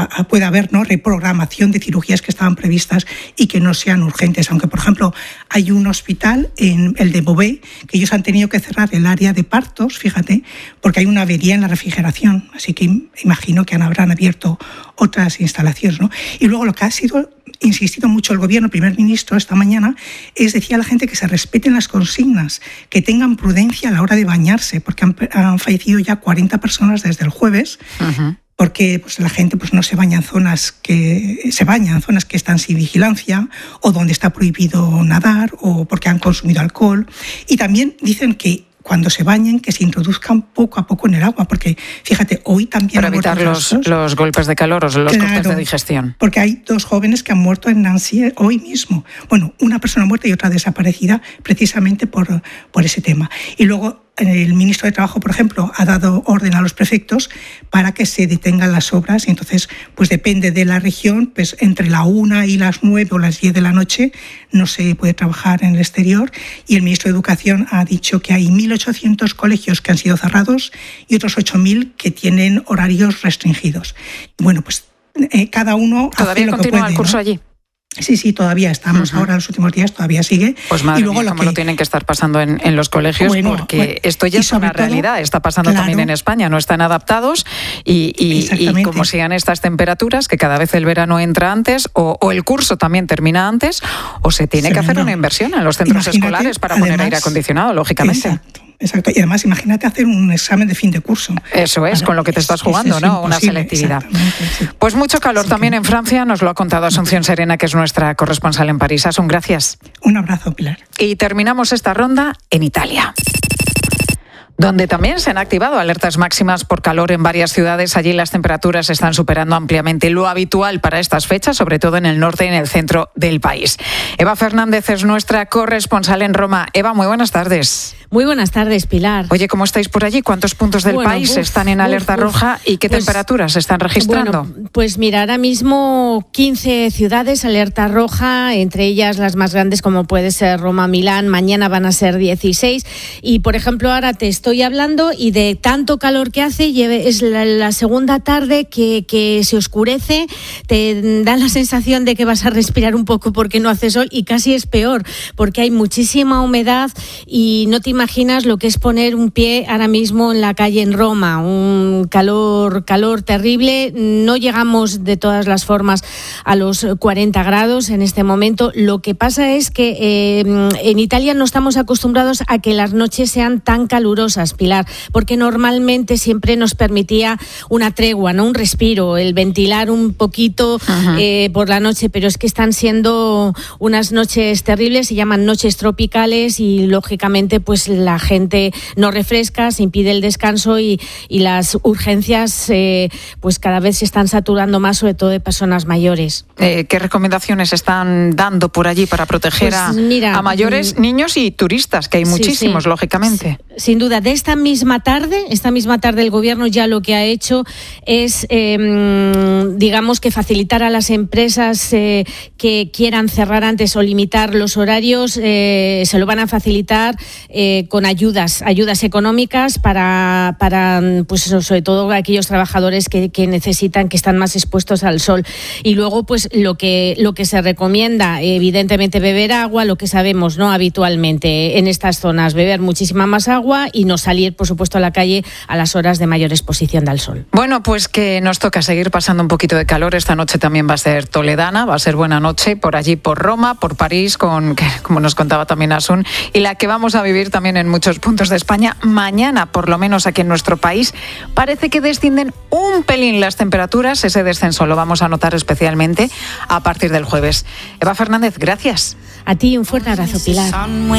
pueda haber, ¿no?, reprogramación de cirugías que estaban previstas y que no sean urgentes. Aunque, por ejemplo, hay un hospital, el de Beauvais, que ellos han tenido que cerrar el área de partos, fíjate, porque hay una avería en la refrigeración. Así que imagino que habrán abierto otras instalaciones, ¿no? Y luego lo que ha sido insistido mucho el gobierno, el primer ministro esta mañana, es decir a la gente que se respeten las consignas, que tengan prudencia a la hora de bañarse, porque han fallecido ya 40 personas desde el jueves. Uh-huh. Porque pues, la gente pues, no se baña en zonas que están sin vigilancia, o donde está prohibido nadar, o porque han consumido alcohol. Y también dicen que cuando se bañen, que se introduzcan poco a poco en el agua, porque fíjate, hoy también... Para evitar los golpes de calor o los cortes de digestión. Porque hay 2 jóvenes que han muerto en Nancy hoy mismo. Bueno, una persona muerta y otra desaparecida precisamente por ese tema. Y luego el ministro de Trabajo, por ejemplo, ha dado orden a los prefectos para que se detengan las obras, y entonces, pues depende de la región, pues entre la 1 y las 9 o las 10 de la noche no se puede trabajar en el exterior, y el ministro de Educación ha dicho que hay 1.800 colegios que han sido cerrados y otros 8.000 que tienen horarios restringidos. Bueno, pues cada uno ¿Todavía hace lo que continúa puede, el curso, ¿no? allí? Sí, todavía estamos. Uh-huh. Ahora, los últimos días, todavía sigue. Pues madre mía, cómo lo tienen que estar pasando en los colegios, porque esto ya es una realidad. Está pasando también en España. No están adaptados y como sigan estas temperaturas, que cada vez el verano entra antes, o el curso también termina antes, o se tiene que hacer una inversión en los centros escolares para poner aire acondicionado, lógicamente. Exacto. Y además, imagínate hacer un examen de fin de curso. Eso es, con lo que te estás jugando, ¿no? Una selectividad. Sí. Pues mucho calor también en Francia, nos lo ha contado Asunción Serena, que es nuestra corresponsal en París. Asun, gracias. Un abrazo, Pilar. Y terminamos esta ronda en Italia, donde también se han activado alertas máximas por calor en varias ciudades. Allí las temperaturas están superando ampliamente lo habitual para estas fechas, sobre todo en el norte y en el centro del país. Eva Fernández es nuestra corresponsal en Roma. Eva, muy buenas tardes. Muy buenas tardes, Pilar. Oye, ¿cómo estáis por allí? ¿Cuántos puntos del país están en alerta roja y qué temperaturas se están registrando? Bueno, pues mira, ahora mismo 15 ciudades alerta roja, entre ellas las más grandes como puede ser Roma, Milán. Mañana van a ser 16 y, por ejemplo, ahora te estoy hablando y de tanto calor que hace, es la segunda tarde que se oscurece, te da la sensación de que vas a respirar un poco porque no hace sol, y casi es peor porque hay muchísima humedad y no te imaginas lo que es poner un pie ahora mismo en la calle en Roma. Un calor terrible. No llegamos de todas las formas a los 40 grados en este momento. Lo que pasa es que en Italia no estamos acostumbrados a que las noches sean tan calurosas, Pilar, porque normalmente siempre nos permitía una tregua, ¿no? Un respiro, el ventilar un poquito por la noche, pero es que están siendo unas noches terribles, se llaman noches tropicales, y lógicamente pues la gente no refresca, se impide el descanso y las urgencias pues cada vez se están saturando más, sobre todo de personas mayores. ¿Qué recomendaciones están dando por allí para proteger a mayores, niños y turistas, que hay muchísimos, lógicamente? Sin duda, de esta misma tarde el gobierno ya lo que ha hecho es, digamos, que facilitar a las empresas que quieran cerrar antes o limitar los horarios, se lo van a facilitar con ayudas económicas para pues sobre todo aquellos trabajadores que necesitan, que están más expuestos al sol. Y luego pues lo que se recomienda, evidentemente beber agua, lo que sabemos, ¿no?, habitualmente en estas zonas, beber muchísima más agua y no salir, por supuesto, a la calle a las horas de mayor exposición al sol. Bueno, pues que nos toca seguir pasando un poquito de calor. Esta noche también va a ser toledana, va a ser buena noche por allí, por Roma, por París, como nos contaba también Asun, y la que vamos a vivir también en muchos puntos de España. Mañana, por lo menos aquí en nuestro país, parece que descienden un pelín las temperaturas. Ese descenso lo vamos a notar especialmente a partir del jueves. Eva Fernández, gracias. A ti un fuerte abrazo, Pilar.